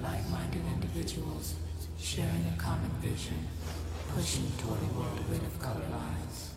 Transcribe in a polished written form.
like-minded individuals sharing a common vision, pushing toward a world rid of color lines.